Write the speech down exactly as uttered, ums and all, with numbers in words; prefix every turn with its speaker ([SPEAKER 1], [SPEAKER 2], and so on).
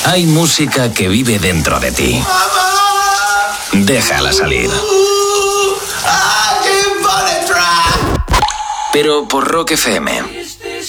[SPEAKER 1] Hay música que vive dentro de ti. Déjala salir. Pero por Rock F M.